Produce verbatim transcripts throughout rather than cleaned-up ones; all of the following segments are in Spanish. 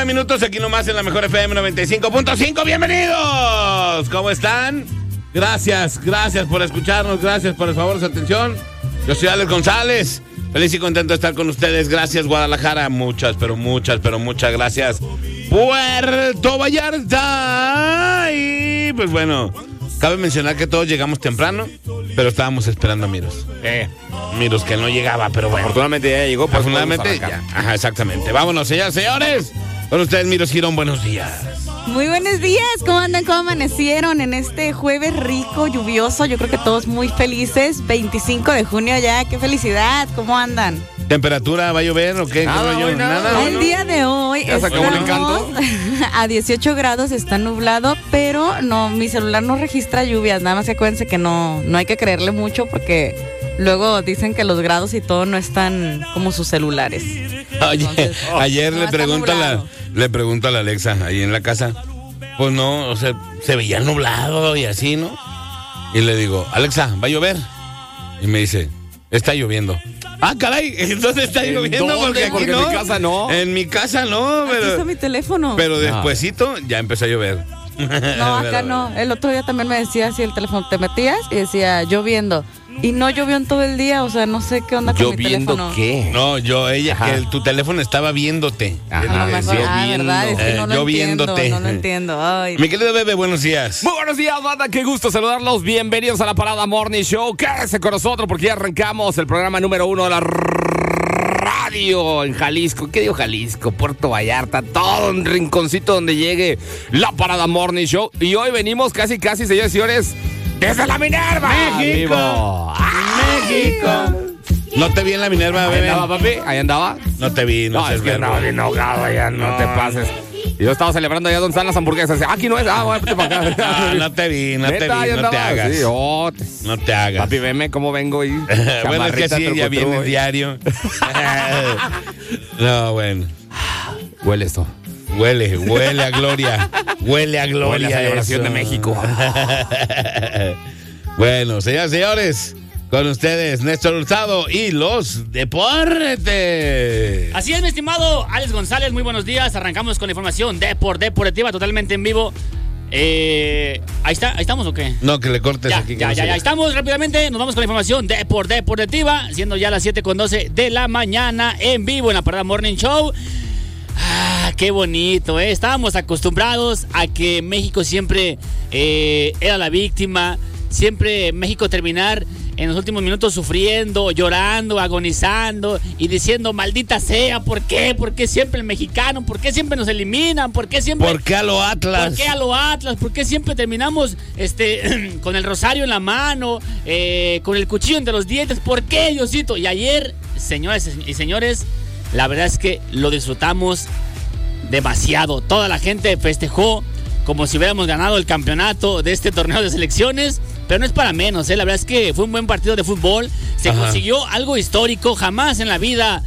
minutos aquí nomás en la mejor F M noventa y cinco punto cinco. ¡Bienvenidos! ¿Cómo están? Gracias, gracias por escucharnos, gracias por el favor de su atención. Yo soy Alex González. Feliz y contento de estar con ustedes. Gracias, Guadalajara. Muchas, pero muchas, pero muchas gracias. Puerto Vallarta. Y pues bueno, cabe mencionar que todos llegamos temprano, pero estábamos esperando a Miros. Eh, Miros que no llegaba, pero bueno. Afortunadamente ya llegó. Pues Afortunadamente ya. Ajá, exactamente. Vámonos, señores, señores. Con ustedes, Miros Girón, buenos días. Muy buenos días, ¿cómo andan? ¿Cómo amanecieron en este jueves rico, lluvioso? Yo creo que todos muy felices. veinticinco de junio ya, qué felicidad, ¿cómo andan? ¿Temperatura va a llover o qué? Nada, ¿Qué rollo? hoy nada. Nada. El día de hoy ¿Ya se acabó el encanto? a dieciocho grados, está nublado, pero no, mi celular no registra lluvias, nada más que acuérdense que no, no hay que creerle mucho porque luego dicen que los grados y todo no están como sus celulares. Oye, Entonces, ayer no, le está pregunto a la, nublado. le pregunto a la Alexa ahí en la casa, pues no, o sea, se veía nublado y así, ¿no? Y le digo, Alexa, ¿va a llover? Y me dice, está lloviendo. Ah, caray, entonces está ¿En lloviendo dónde? porque aquí Porque no. en mi casa no. En mi casa no, Aquí está pero, mi teléfono. pero despuesito ya empezó a llover. No, acá no. El otro día también me decía así el teléfono, te metías y decía lloviendo. Y no llovió en todo el día, o sea, no sé qué onda con mi teléfono. ¿Lloviendo qué? No, yo, ella, Ajá. que el- tu teléfono estaba viéndote. Ajá. A lo mejor, ah, Lloviendo. ¿verdad? Es que no Eh, lo lloviéndote. entiendo, no lo entiendo. Ay. Mi querido bebé, buenos días. Muy buenos días, banda, qué gusto saludarlos. Bienvenidos a la Parada Morning Show. Quédense con nosotros porque ya arrancamos el programa número uno de la radio en Jalisco. ¿Qué digo Jalisco? Puerto Vallarta, todo un rinconcito donde llegue la Parada Morning Show. Y hoy venimos casi, casi, señores y señores, desde la Minerva. México. Vivo. México. No te vi en la Minerva, Ahí bebé. andaba, papi, ahí andaba. No te vi, no, No, seas es que verbo. andaba bien ahogado allá, no, No, te pases. Y yo estaba celebrando allá donde están las hamburguesas. Ah, aquí no es. Ah, bueno, vete para acá. Ah, no te vi, no te Neta, vi, ahí no te andaba. hagas. Sí, oh, te- No te hagas. Papi, veme cómo vengo y Bueno, es que chamarrita así ya truco, vienes truco. diario. No, bueno. Huele esto. Huele, huele a gloria. Huele a gloria. Huele a celebración eso. de México. Bueno, señoras y señores, con ustedes Néstor Hurtado y los deportes. Así es, mi estimado Alex González, muy buenos días. Arrancamos con la información Depor Deportiva totalmente en vivo. Eh, ahí está, ahí estamos o qué? No, que le cortes Ya, aquí. que ya, no ya, se ya, vea. estamos rápidamente, nos vamos con la información Depor Deportiva, siendo ya las siete con doce de la mañana en vivo en la Parada Morning Show. Ah, qué bonito, ¿eh? Estábamos acostumbrados a que México siempre eh, era la víctima, siempre México terminar en los últimos minutos sufriendo, llorando, agonizando y diciendo maldita sea, ¿por qué? ¿Por qué siempre el mexicano? ¿Por qué siempre nos eliminan? ¿Por qué siempre... ¿Por qué a lo Atlas? ¿Por qué a lo Atlas? ¿Por qué siempre terminamos este, con el rosario en la mano, eh, con el cuchillo entre los dientes? ¿Por qué, Diosito? Y ayer, señores y señores, la verdad es que lo disfrutamos demasiado. Toda la gente festejó como si hubiéramos ganado el campeonato de este torneo de selecciones, pero no es para menos, ¿eh? La verdad es que fue un buen partido de fútbol. Se Ajá. consiguió algo histórico, jamás en la vida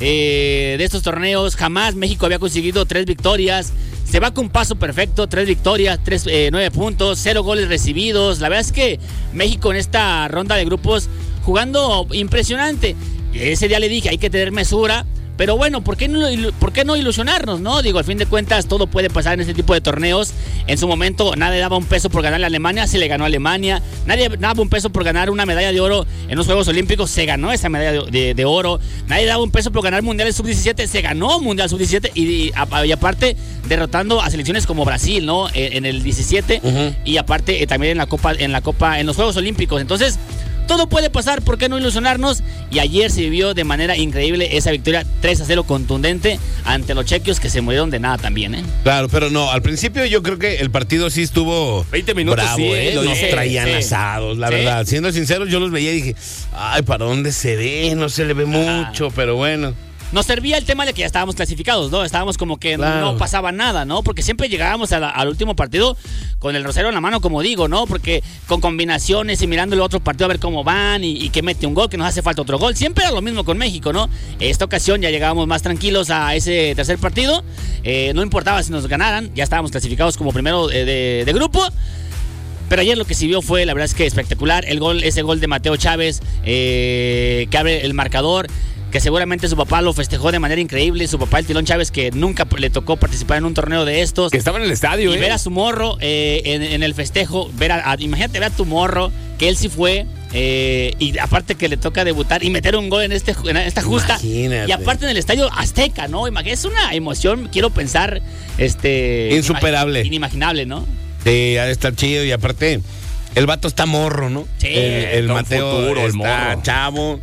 eh, de estos torneos, jamás México había conseguido tres victorias. Se va con paso perfecto, tres victorias, tres, eh, nueve puntos, cero goles recibidos. La verdad es que México en esta ronda de grupos jugando impresionante. Ese día le dije, hay que tener mesura. Pero bueno, ¿por qué, no, ¿por qué no ilusionarnos, no? Digo, al fin de cuentas, todo puede pasar en este tipo de torneos. En su momento, nadie daba un peso por ganarle a Alemania, se le ganó a Alemania. Nadie daba un peso por ganar una medalla de oro en los Juegos Olímpicos, se ganó esa medalla de, de, de oro. Nadie daba un peso por ganar Mundial sub diecisiete, se ganó Mundial sub diecisiete. Y, y, y aparte, derrotando a selecciones como Brasil, ¿no? En, en el diecisiete. Uh-huh. Y aparte, eh, también en la Copa, en la Copa, en los Juegos Olímpicos. Entonces, todo puede pasar, ¿por qué no ilusionarnos? Y ayer se vivió de manera increíble esa victoria tres a cero contundente ante los chequios que se murieron de nada también, ¿eh? Claro, pero no, al principio yo creo que el partido sí estuvo veinte minutos, bravo, sí, ¿eh? lo Nos dice, traían sí. asados, la Sí. verdad. Siendo sinceros, yo los veía y dije, ay, ¿para dónde se ve? No se le ve mucho, pero bueno. Nos servía el tema de que ya estábamos clasificados, ¿no? Estábamos como que claro. no pasaba nada, ¿no? Porque siempre llegábamos a la, al último partido con el rosario en la mano, como digo, ¿no? Porque con combinaciones y mirando el otro partido a ver cómo van y, y que mete un gol, que nos hace falta otro gol. Siempre era lo mismo con México, ¿no? Esta ocasión ya llegábamos más tranquilos a ese tercer partido. Eh, no importaba si nos ganaran, ya estábamos clasificados como primero de, de, de grupo. Pero ayer lo que se vio fue, la verdad es que espectacular. El gol, ese gol de Mateo Chávez, eh, que abre el marcador. que seguramente su papá lo festejó de manera increíble, su papá el Tilón Chávez, que nunca le tocó participar en un torneo de estos. Que estaba en el estadio, Y ¿eh? ver a su morro eh, en, en el festejo, ver a, a- imagínate ver a tu morro, que él sí fue, eh, y aparte que le toca debutar y meter un gol en, este, en esta justa. Imagínate. Y aparte en el estadio Azteca, ¿no? Imag- Es una emoción, quiero pensar, este... Insuperable. imag- Inimaginable, ¿no? Sí, ha de estar chido y aparte, el vato está morro, ¿no? Sí, el, el está un Mateo futuro, el está morro. chavo.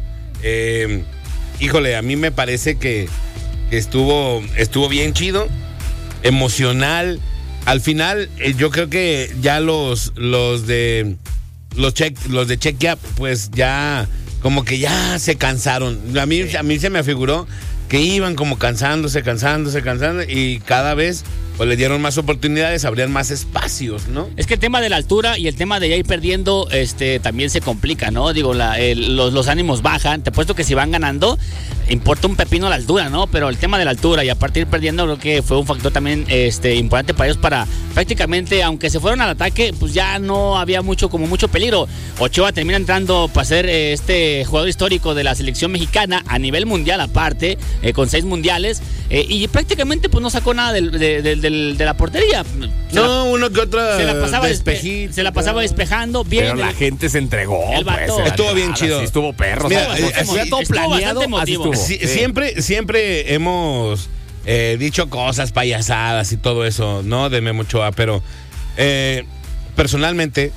Eh, híjole, a mí me parece que, que estuvo, estuvo bien chido, emocional. Al final, eh, yo creo que ya los, los de los check, los de Chequia, pues ya como que ya se cansaron. A mí, a mí se me afiguró que iban como cansándose, cansándose, cansándose, y cada vez pues le dieron más oportunidades, abrían más espacios, ¿no? Es que el tema de la altura y el tema de ya ir perdiendo este, también se complica, ¿no? Digo, la, el- los, los ánimos bajan. Te apuesto que si van ganando, importa un pepino la altura, ¿no? Pero el tema de la altura y aparte de ir perdiendo, creo que fue un factor también este, importante para ellos para prácticamente, aunque se fueron al ataque, pues ya no había mucho, como mucho peligro. Ochoa termina entrando para ser eh, este jugador histórico de la selección mexicana a nivel mundial aparte, eh, con seis mundiales, eh, y prácticamente pues no sacó nada del- de, de- del- de la portería. Se la- No, uno que otro se la pasaba, despe- despejito. se la pasaba despejando bien. Pero la el- gente se entregó. El vato. pues, Estuvo bien nada, chido. Sí, estuvo perro. Mira, o sea, eh, como así- ya todo estuvo planeado, bastante así emotivo. estuvo. Sí, Sí. Siempre, siempre hemos eh, dicho cosas payasadas y todo eso, ¿no? De Memo Ochoa, pero eh, personalmente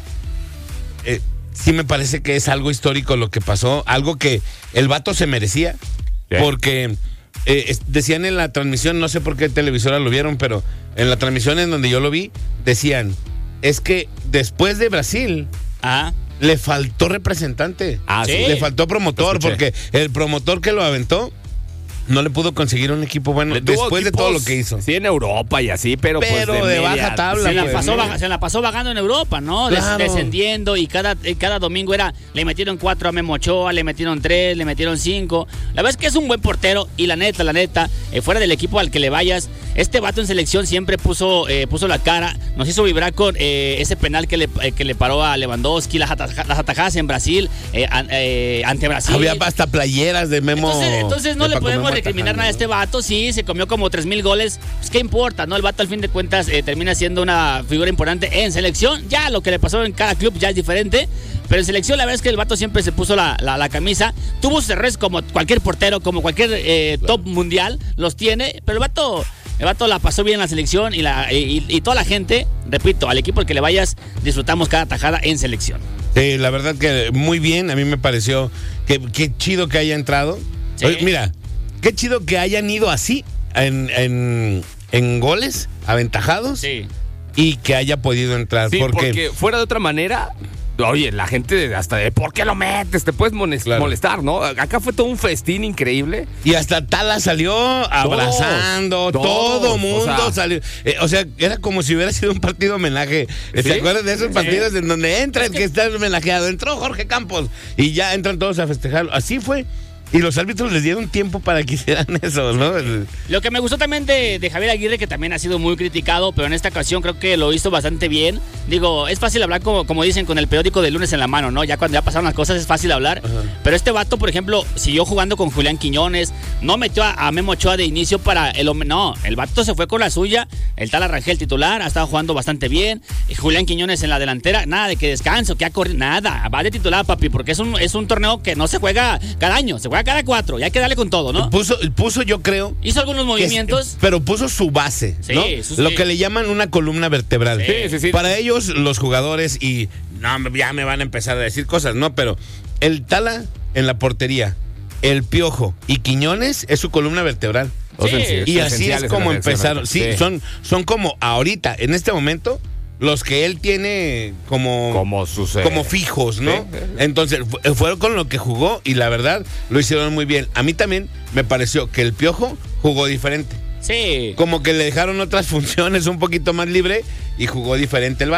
eh, sí me parece que es algo histórico lo que pasó, algo que el vato se merecía, ¿Qué? porque eh, es- decían en la transmisión, no sé por qué televisora lo vieron, pero en la transmisión en donde yo lo vi, decían, es que después de Brasil Ajá. le faltó representante. Ah, sí. Le faltó promotor, Lo escuché. porque el promotor que lo aventó no le pudo conseguir un equipo bueno Le tuvo después de todo equipos, lo que hizo. Sí, en Europa y así, pero, Pero pues de media- baja tabla, Se la, pues, pasó, ¿no? vaga- se la pasó vagando en Europa, ¿no? Des- Claro. descendiendo y cada, eh, cada domingo era, le metieron cuatro a Memo Ochoa, le metieron tres, le metieron cinco. La verdad es que es un buen portero y la neta, la neta, eh, fuera del equipo al que le vayas, este vato en selección siempre puso, eh, puso la cara, nos hizo vibrar con eh, ese penal que le, eh, que le paró a Lewandowski, las, ataja- las atajadas en Brasil, eh, an- eh, ante Brasil. Había hasta playeras de Memo. Entonces, entonces no de le Paco podemos Memo recriminar atajando, nada a ¿no? este vato. Sí, se comió como tres mil goles. Pues qué importa, ¿no? El vato al fin de cuentas eh, termina siendo una figura importante en selección. Ya lo que le pasó en cada club ya es diferente. Pero en selección la verdad es que el vato siempre se puso la, la- la camisa. Tuvo sus errores como cualquier portero, como cualquier eh, top mundial. Los tiene. Pero el vato, el vato la pasó bien en la selección y, la, y, y toda la gente, repito, al equipo al que le vayas, disfrutamos cada tajada en selección. Sí, la verdad que muy bien. A mí me pareció que qué chido que haya entrado. Sí. Oye, mira, qué chido que hayan ido así en, en, en goles aventajados Sí. y que haya podido entrar. Sí, porque, porque fuera de otra manera, oye, la gente hasta de ¿por qué lo metes? Te puedes mones- Claro. molestar, ¿no? Acá fue todo un festín increíble. Y hasta Tala salió abrazando, todos, todo mundo o sea. salió. Eh, o sea, era como si hubiera sido un partido homenaje. ¿Te ¿Sí? acuerdas de esos Sí. partidos en donde entra el que está homenajeado? Entró Jorge Campos y ya entran todos a festejarlo. Así fue. Y los árbitros les dieron tiempo para que hicieran eso, ¿no? El- Lo que me gustó también de, de Javier Aguirre, que también ha sido muy criticado, pero en esta ocasión creo que lo hizo bastante bien. Digo, es fácil hablar como, como dicen con el periódico de lunes en la mano, ¿no? Ya cuando ya pasaron las cosas es fácil hablar. Pero este vato, por ejemplo, siguió jugando con Julián Quiñones, no metió a, a Memo Ochoa de inicio para el hombre. No, el vato se fue con la suya. El tal Arrangel titular, ha estado jugando bastante bien. Y Julián Quiñones en la delantera, nada de que descanso, que ha corrido, nada. Va de titular, papi, porque es un, es un torneo que no se juega cada año, se juega cada cuatro. Y hay que darle con todo, ¿no? Puso, puzo yo creo. Hizo algunos que- movimientos. pero puso su base, Sí, ¿no? eso sí. Lo que le llaman una columna vertebral. Sí, sí, sí. Para ellos, los jugadores, y no, ya me van a empezar a decir cosas, ¿no? Pero el Tala en la portería, el Piojo y Quiñones es su columna vertebral. Los Sí. esenciales Y así es en como la selección, empezaron. Sí, son, son como ahorita, en este momento, los que él tiene como, Como sus, eh, como fijos, ¿no? sí, sí, sí. Entonces, fu- fueron con lo que jugó y la verdad lo hicieron muy bien. A mí también me pareció que el Piojo jugó diferente. Sí. Como que le dejaron otras funciones un poquito más libre y jugó diferente el vato.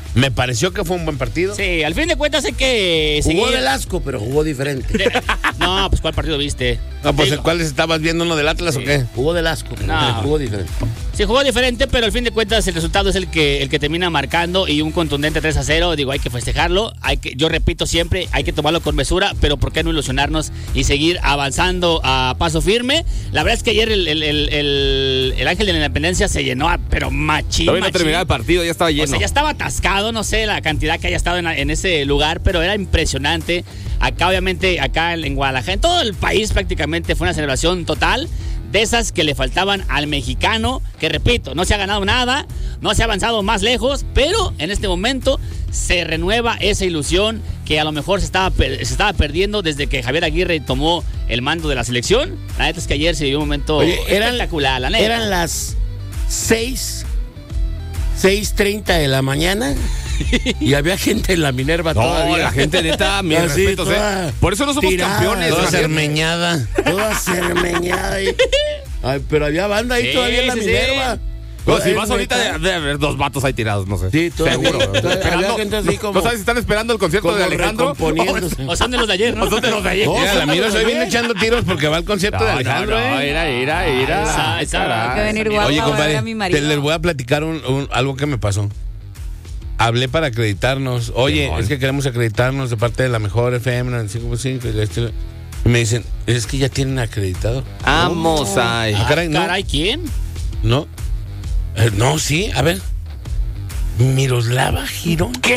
Me pareció que fue un buen partido. Sí, al fin de cuentas hay que Jugó seguir... del asco, pero jugó diferente. De- No, pues ¿cuál partido viste? No, pues, Digo, ¿cuáles estabas viendo? ¿Uno del Atlas o qué? Jugó del asco, pero No. jugó diferente. Sí, jugó diferente, pero al fin de cuentas el resultado es el que, el que termina marcando y un contundente tres a cero. Digo, hay que festejarlo. Hay que, yo repito siempre, hay que tomarlo con mesura, pero ¿por qué no ilusionarnos y seguir avanzando a paso firme? La verdad es que ayer el, el, el, el, el Ángel de la Independencia se llenó, pero machín. Todavía no machín. terminaba el partido, ya estaba lleno. O sea, ya estaba atascado, no sé la cantidad que haya estado en, la- en ese lugar, pero era impresionante. Acá, obviamente, acá en, en Guadalajara, en todo el país prácticamente fue una celebración total. De esas que le faltaban al mexicano, que repito, no se ha ganado nada, no se ha avanzado más lejos, pero en este momento se renueva esa ilusión que a lo mejor se estaba, per- se estaba perdiendo desde que Javier Aguirre tomó el mando de la selección. La neta es que ayer se vivió un momento Oye, eran- espectacular, la neta. Eran las seis, seis treinta de la mañana y había gente en la Minerva No, todavía. la gente neta, mis Así, respetos, toda ¿eh? Por eso no somos tirada, campeones. toda Toda Javier. cermeñada. Toda cermeñada. y- Ay, pero había banda ahí Sí, todavía en la sí, sí. Minerva. No, si Es vas ahorita neta. de, de haber dos vatos ahí tirados, no sé. Sí, todavía- seguro. todavía Esperando- había gente así no- como- ¿No sabes si están esperando el concierto como de Alejandro? recomponiéndose. O son de los de ayer, ¿no? O son de los de ayer. No, Mira, la mira, hoy viene echando tiros porque va al concierto de No, no, Alejandro, no, ¿eh? mira, mira, mira. Esa- Ay, esa- caray. Hay que venir guapa Oye, a ver compadre, a mi te, marido. les voy a platicar un- un- algo que me pasó. Hablé para acreditarnos. Oye, Simón. es que queremos acreditarnos de parte de la mejor F M noventa y cinco punto cinco. Y la estilo- y me dicen, es que ya tienen acreditado. Vamos, ay. Ah, caray, no. Caray, ¿quién? ¿No? Eh, no, sí, a ver. Miroslava Girón. ¿Qué?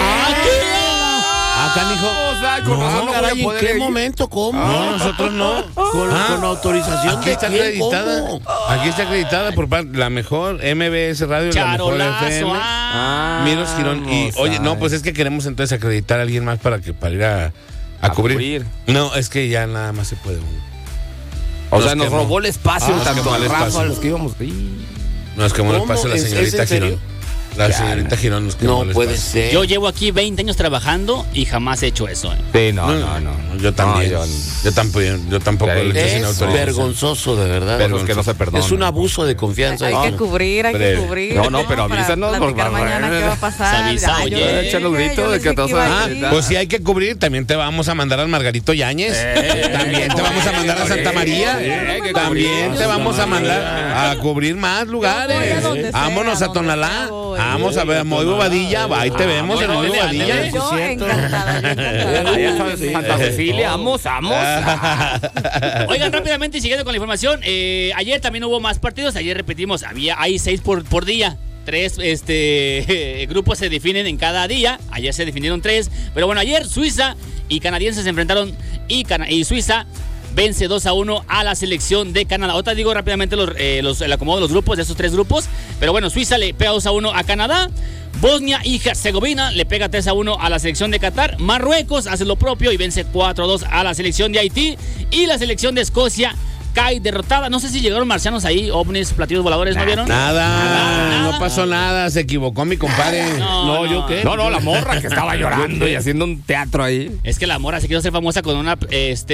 Ah, canijo. Vamos, ay, con No, razón no voy a caray, ¿en poder qué ir. momento? ¿Cómo? No, nosotros no. Con, Ah, con autorización Aquí de está quién, acreditada. ¿cómo? Aquí está acreditada por parte la mejor M B S Radio, la mejor F Charolazo, M. ah. Miros Girón. Y Vamos, oye, no, ay. pues es que queremos entonces acreditar a alguien más para que para ir a, a A cubrir. cubrir. No, es que ya nada más se puede uno. O Nos sea, nos quemó. robó el espacio Ah, nos tanto quemó a el Rafa, espacio. a los que íbamos. Sí. No, es que me ¿Cómo? paso la ¿Es- es señorita en serio? Girón. La señorita Girón nos quemó No el puede espacio. ser. Yo llevo aquí veinte años trabajando y jamás he hecho eso. ¿eh? Sí, no, no, no. Yo también. No, yo, yo- tampoco, yo tampoco lo hice sin Es autorización. vergonzoso, de verdad. Cosas que no se perdonan. Es un abuso de confianza. Hay que cubrir, hay que Breve. cubrir. No, no, pero Para avísanos, platicar por favor. mañana qué va a pasar. Se avisa, Ay, yo oye. les Échale un dije, grito yo de les que dije te vas iba a- Ah, ir. pues si hay que cubrir, también te vamos a mandar al Margarito Yáñez. También te vamos a mandar a Santa María. hay que También cubrir. te vamos a mandar a cubrir más lugares. Yo voy a donde sea, Vámonos a donde Tonalá. sea voy. Vamos a ver a Moivo Badilla. Ahí te vemos en bueno, Moivo ándale, Badilla. ándale. Yo encantada, yo encantada. Allá en Santa Cecilia, vamos, vamos. Oigan, rápidamente y siguiendo con la información, eh, ayer también hubo más partidos. Ayer repetimos, había hay seis por, por día. Tres este, grupos se definen en cada día. Ayer se definieron tres. Pero bueno, ayer Suiza y canadienses se enfrentaron y, Cana- y Suiza vence dos a uno a la selección de Canadá. Ahorita digo rápidamente los, eh, los, el acomodo de los grupos, de esos tres grupos. Pero bueno, Suiza le pega dos a uno a Canadá. Bosnia y Herzegovina le pega tres a uno a la selección de Qatar. Marruecos hace lo propio y vence cuatro a dos a la selección de Haití. Y la selección de Escocia cae derrotada. No sé si llegaron marcianos ahí, ovnis, platillos voladores, ¿no vieron? Nada, Nada. no pasó nada. Se equivocó mi compadre. No, No, yo no. qué. No, no, la morra que estaba llorando y haciendo un teatro ahí. Es que la mora se quiso hacer famosa con una,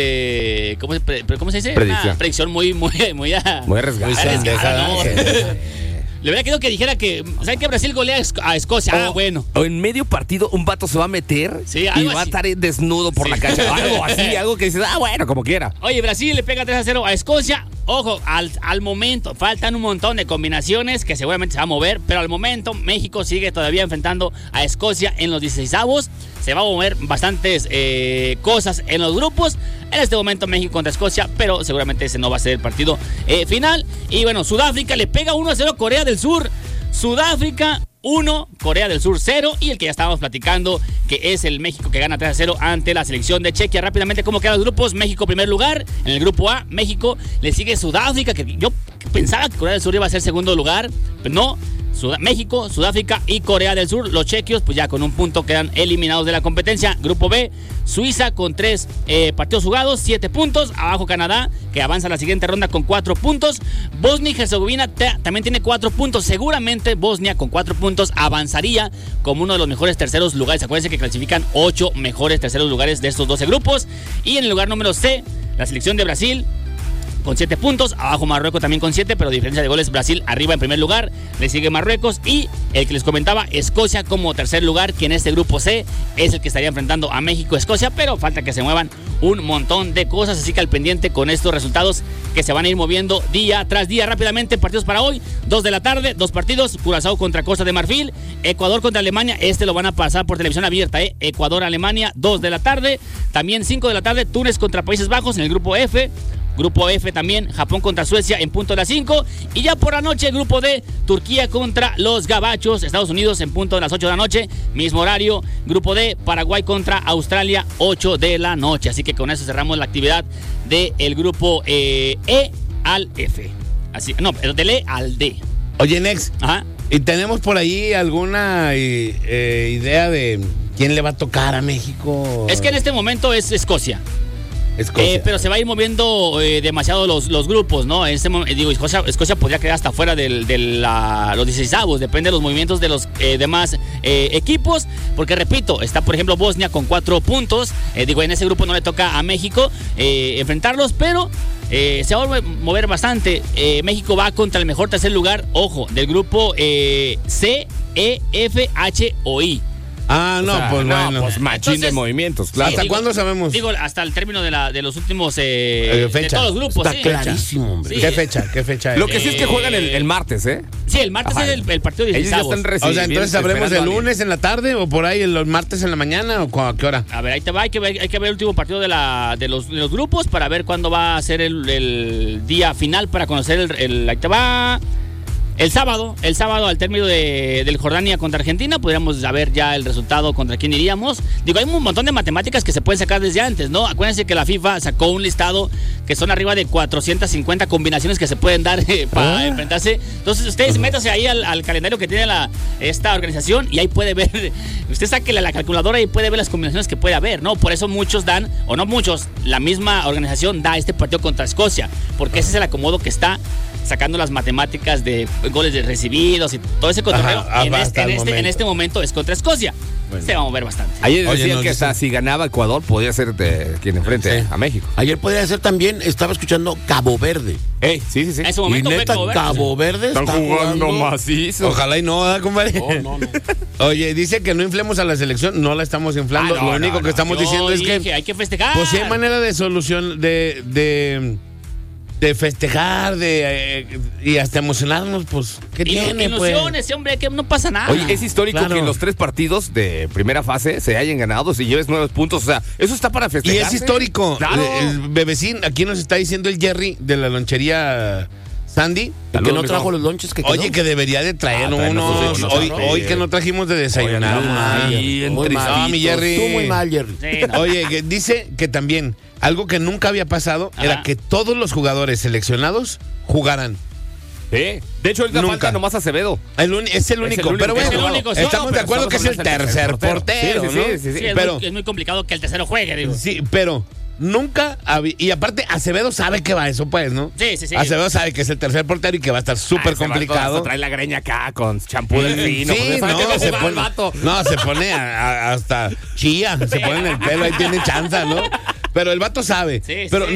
este, ¿cómo se, pre- ¿cómo se dice? Predicción. Una predicción muy, muy, muy, a- Muy arriesgada. Muy arriesgada, ¿no? pendeja. Le hubiera querido que dijera que, ¿saben que Brasil golea a Esc- a Escocia? Ah, O- bueno. O en medio partido un vato se va a meter Sí, y algo va a así. estar desnudo por Sí. la cancha. Algo así, algo que dices, ah, bueno, como quiera. Oye, Brasil le pega tres a cero a Escocia. Ojo, al, al momento, faltan un montón de combinaciones que seguramente se va a mover, pero al momento México sigue todavía enfrentando a Escocia en los dieciseisavos. Se va a mover bastantes eh, cosas en los grupos. En este momento México contra Escocia, pero seguramente ese no va a ser el partido eh, final. Y bueno, Sudáfrica le pega uno a cero a Corea del Sur. Sudáfrica uno, Corea del Sur cero, y el que ya estábamos platicando, que es el México que gana tres a cero ante la selección de Chequia. Rápidamente, ¿cómo quedan los grupos? México primer lugar, en el grupo A, México, le sigue Sudáfrica, que yo pensaba que Corea del Sur iba a ser segundo lugar, pero no. Sud- México, Sudáfrica y Corea del Sur. Los chequios, pues ya con un punto quedan eliminados de la competencia. Grupo B, Suiza con tres eh, partidos jugados, siete puntos. Abajo Canadá, que avanza a la siguiente ronda con cuatro puntos. Bosnia y Herzegovina te- también tiene cuatro puntos. Seguramente Bosnia con cuatro puntos avanzaría como uno de los mejores terceros lugares. Acuérdense que clasifican ocho mejores terceros lugares de estos doce grupos. Y en el lugar número C, la selección de Brasil con siete puntos. Abajo Marruecos también con siete, pero diferencia de goles Brasil arriba en primer lugar. Le sigue Marruecos y el que les comentaba, Escocia como tercer lugar, que en este grupo C es el que estaría enfrentando a México, Escocia, pero falta que se muevan un montón de cosas, así que al pendiente con estos resultados que se van a ir moviendo día tras día. Rápidamente, partidos para hoy, dos de la tarde, dos partidos, Curazao contra Costa de Marfil, Ecuador contra Alemania, este lo van a pasar por televisión abierta, ¿eh? Ecuador-Alemania, dos de la tarde, también cinco de la tarde, Túnez contra Países Bajos en el grupo F. Grupo F también, Japón contra Suecia en punto de las cinco. Y ya por la noche, grupo D, Turquía contra los Gabachos, Estados Unidos en punto de las ocho de la noche. Mismo horario, grupo D, Paraguay contra Australia, ocho de la noche. Así que con eso cerramos la actividad del grupo eh, E al F. Así, no, del E al D. Oye, Nex, Ajá. ¿y tenemos por ahí alguna eh, idea de quién le va a tocar a México? Es que en este momento es Escocia. Escocia. Eh, pero se va a ir moviendo eh, demasiado los, los grupos, ¿no? En este momento, digo, Escocia, Escocia podría quedar hasta fuera de los dieciseisavos, depende de los movimientos de los eh, demás eh, equipos, porque repito, está por ejemplo Bosnia con cuatro puntos, eh, digo, en ese grupo no le toca a México eh, enfrentarlos, pero eh, se va a mover bastante. Eh, México va contra el mejor tercer lugar, ojo, del grupo eh, C, E, F, H o I. Ah, no, O sea, pues no, bueno. pues machín Entonces, de movimientos, claro. ¿Hasta digo, cuándo sabemos? Digo, hasta el término de, la, de los últimos Eh, eh, de fecha. todos los grupos. Está sí. clarísimo, hombre. Sí. ¿Qué fecha? ¿Qué fecha es? Lo que sí es que juegan el, el martes, ¿eh? Sí, el martes Ajá. es el, el partido de Ellos ya dieciseisavos. están O sea, recibiendo. entonces sabremos el esperando a lunes en la tarde o por ahí el martes en la mañana o a qué hora. A ver, ahí te va, hay que ver, hay que ver el último partido de, la, de, los, de los grupos para ver cuándo va a ser el, el día final para conocer el, el... Ahí te va... El sábado, el sábado al término de, del Jordania contra Argentina, podríamos saber ya el resultado contra quién iríamos. Digo, hay un montón de matemáticas que se pueden sacar desde antes, ¿no? Acuérdense que la FIFA sacó un listado que son arriba de cuatrocientas cincuenta combinaciones que se pueden dar eh, para Ah. enfrentarse. Entonces, ustedes métanse ahí al, al calendario que tiene la, esta organización y ahí puede ver, usted saque la, la calculadora y puede ver las combinaciones que puede haber, ¿no? Por eso muchos dan, o no muchos, la misma organización da este partido contra Escocia, porque ese es el acomodo que está sacando las matemáticas de goles de recibidos y todo ese cotorreo. Ajá, en, hasta este, el en, este, en momento. este momento es contra Escocia. Bueno. Se va a mover bastante. Ayer Oye, decían nos que hasta dicen- si ganaba Ecuador podía ser de quien enfrente Sí. a México. Ayer podría ser también, estaba escuchando Cabo Verde. Ey, sí, sí, sí. En ese Y momento fue neta, Cabo Verde. Cabo Verde Están está jugando macizo. Ojalá y no, ¿verdad, compadre? No, no, no. Oye, dice que no inflemos a la selección, no la estamos inflando. Ah, no, Lo único no, que no. estamos Yo diciendo es dije, que hay que festejar. pues si hay manera de solución, de, de, de festejar, de eh, y hasta emocionarnos, pues, ¿qué Ilu- tiene, pues? Ilusiones, hombre, que no pasa nada. Oye, es histórico Claro. que en los tres partidos de primera fase se hayan ganado si lleves nueve puntos. O sea, eso está para Y festejar. es histórico. Claro. El, el bebecín, aquí nos está diciendo el Jerry de la lonchería Sandy. Que Saludos, no mijo. trajo los lonches que quedó. Oye, que debería de traer Ah, tráenos unos. unos, Hoy, unos, hoy sí. que no trajimos de desayunar. Muy mal, man. bien muy mal. No, mi Jerry. Tú muy mal, Jerry. Sí, no. Oye, que dice que también algo que nunca había pasado Ajá. era que todos los jugadores seleccionados jugaran. Sí. De hecho, ahorita Nunca. falta nomás Acevedo. El uni- es el único, único pero que bueno, es el único, sí, estamos no, de pero acuerdo que es el estamos hablando tercer del portero, Sí, sí, ¿no? sí, sí, Sí, es, pero, muy, es muy complicado que el tercero juegue, digo. sí, pero nunca había, y aparte Acevedo sabe que va eso, pues, ¿no? Sí, sí, sí. Acevedo sabe que es el tercer portero y que va a estar súper Ah, ese vato complicado. hasta trae la greña acá con champú del vino. Sí, pues, ¿sabe no, qué va se jugar el pone, vato? no, se pone a- a- hasta chía, se pone en el pelo, ahí tiene chanza, ¿no? Pero el vato sabe. Sí, pero sí.